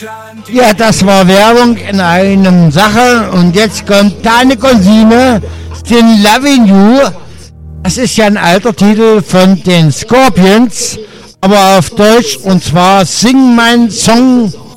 Ja, das war Werbung in einem Sache und jetzt kommt deine Consine, Still Loving You. Das ist ja ein alter Titel von den Scorpions, aber auf Deutsch und zwar Sing mein Song